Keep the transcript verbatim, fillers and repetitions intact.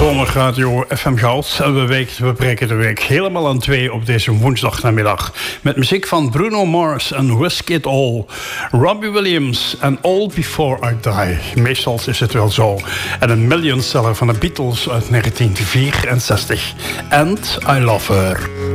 Zomerradio F M Goud. En we, week, we breken de week helemaal aan twee op deze woensdagnamiddag. Met muziek van Bruno Mars en Risk It All. Robbie Williams en All Before I Die. Meestal is het wel zo. En een millionseller van de Beatles uit negentien vierenzestig. And I Love Her.